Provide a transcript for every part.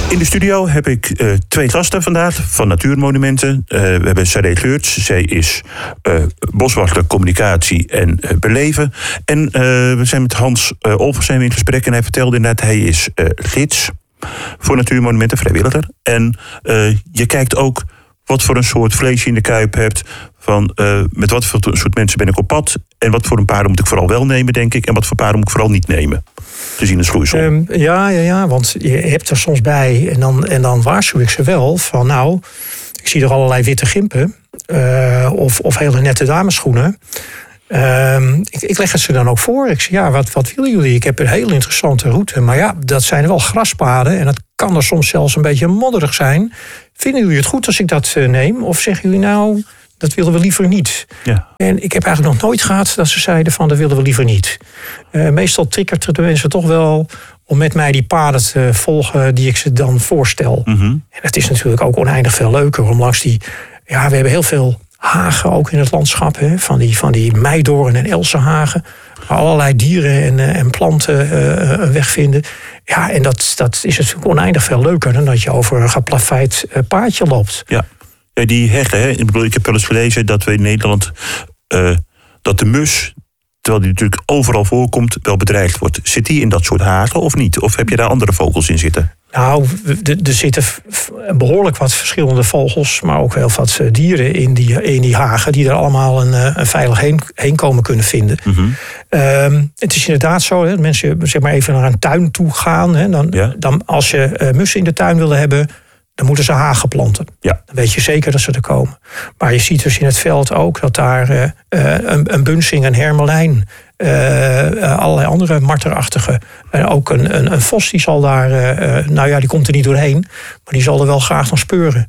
In de studio heb ik 2 gasten vandaag van Natuurmonumenten. We hebben Saré Geurts. Zij is boswachter, communicatie en beleven. En we zijn met Hans Olvers in gesprek. En hij vertelde inderdaad, hij is gids voor Natuurmonumenten, vrijwilliger. En je kijkt ook wat voor een soort vlees je in de kuip hebt. Van met wat voor soort mensen ben ik op pad. En wat voor een paarden moet ik vooral wel nemen, denk ik. En wat voor paarden moet ik vooral niet nemen. Te zien in schoeisel. Ja, want je hebt er soms bij. En dan waarschuw ik ze wel van nou, ik zie er allerlei witte gimpen. Of hele nette damesschoenen. Ik leg het ze dan ook voor. Ik zeg, ja, wat willen jullie? Ik heb een hele interessante route. Maar ja, dat zijn wel graspaden. En dat kan er soms zelfs een beetje modderig zijn. Vinden jullie het goed als ik dat neem? Of zeggen jullie nou, dat willen we liever niet? Ja. En ik heb eigenlijk nog nooit gehad dat ze zeiden van, dat willen we liever niet. Meestal triggert het de mensen toch wel om met mij die paden te volgen die ik ze dan voorstel. Mm-hmm. En het is natuurlijk ook oneindig veel leuker om langs die... Ja, we hebben heel veel hagen ook in het landschap. Hè, van die meidoorn en elzenhagen. Waar allerlei dieren en planten wegvinden. Ja, en dat is natuurlijk oneindig veel leuker dan dat je over een geplaveid paadje loopt. Ja. Ja, die heggen, hè? Ik heb wel eens gelezen dat we in Nederland... dat de mus, terwijl die natuurlijk overal voorkomt, wel bedreigd wordt. Zit die in dat soort hagen of niet? Of heb je daar andere vogels in zitten? Nou, er zitten behoorlijk wat verschillende vogels, maar ook wel wat dieren in die hagen, die er allemaal een veilig heenkomen kunnen vinden. Mm-hmm. Het is inderdaad zo, hè, dat mensen zeg maar even naar een tuin toe gaan. Hè, dan als je mussen in de tuin willen hebben, dan moeten ze hagen planten. Ja. Dan weet je zeker dat ze er komen. Maar je ziet dus in het veld ook dat daar een bunsing, een hermelijn, allerlei andere marterachtige. Ook een vos die zal daar, die komt er niet doorheen. Maar die zal er wel graag nog speuren.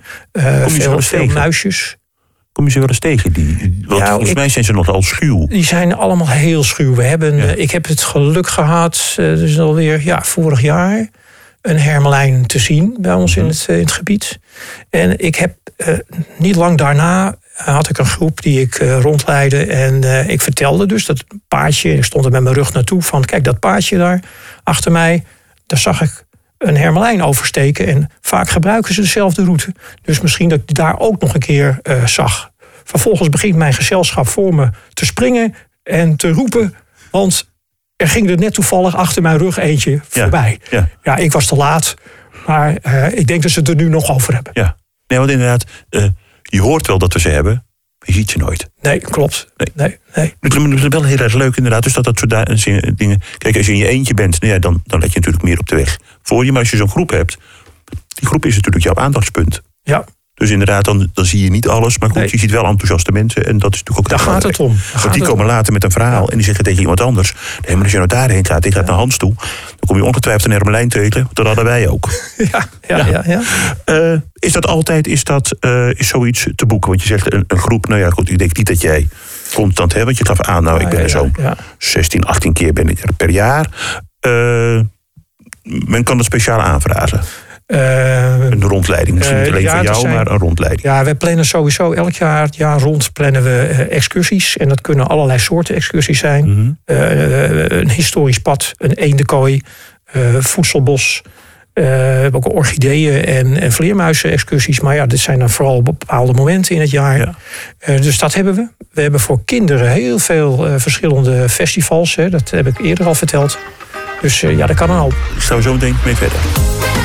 Veel muisjes. Kom je ze wel eens tegen? Volgens mij zijn ze nogal schuw. Die zijn allemaal heel schuw. Ik heb het geluk gehad, dus alweer vorig jaar, een hermelijn te zien bij ons in het gebied. En ik heb niet lang daarna had ik een groep die ik rondleidde. En ik vertelde dus dat paadje, ik stond er met mijn rug naartoe, van kijk, dat paadje daar achter mij, daar zag ik een hermelijn oversteken. En vaak gebruiken ze dezelfde route. Dus misschien dat ik daar ook nog een keer zag. Vervolgens begint mijn gezelschap voor me te springen en te roepen, want er ging er net toevallig achter mijn rug eentje voorbij. Ja, ik was te laat. Maar ik denk dat ze het er nu nog over hebben. Ja, nee, want inderdaad, je hoort wel dat we ze hebben, maar je ziet ze nooit. Nee, klopt. Nee. Het is wel heel erg leuk inderdaad, dus dat soort dingen. Kijk, als je in je eentje bent, dan let je natuurlijk meer op de weg voor je. Maar als je zo'n groep hebt, die groep is natuurlijk jouw aandachtspunt. Ja. Dus inderdaad, dan zie je niet alles. Maar goed, je ziet wel enthousiaste mensen. En dat is natuurlijk ook... Daar gaat het om. Want die komen later met een verhaal. En die zeggen tegen iemand anders. Nee, maar als je nou daarheen gaat, die gaat naar Hans toe. Dan kom je ongetwijfeld een hermelijn tegen. Dat hadden wij ook. Ja. Is dat altijd, is zoiets te boeken? Want je zegt een groep, nou ja goed, ik denk niet dat jij constant hebt. Want je gaf aan, ik ben er zo'n 16, 18 keer ben ik er per jaar. Men kan het speciaal aanvragen. Een rondleiding, misschien niet alleen van jou, maar een rondleiding. Ja, wij plannen sowieso elk jaar rond plannen we excursies. En dat kunnen allerlei soorten excursies zijn. Mm-hmm. Een historisch pad, een eendenkooi, voedselbos. We hebben ook orchideeën en vleermuizen excursies. Maar dit zijn dan vooral op bepaalde momenten in het jaar. Ja. Dus dat hebben we. We hebben voor kinderen heel veel verschillende festivals. Dat heb ik eerder al verteld. Dus dat kan een hoop. Ik zou zo meteen mee verder.